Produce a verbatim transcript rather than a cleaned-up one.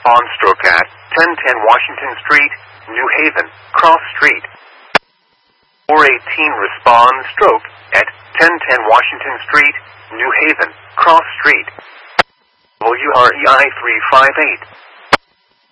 respond stroke at ten ten Washington Street, New Haven, Cross Street. four eighteen respond stroke at ten ten Washington Street, New Haven, Cross Street. W R E I three five eight.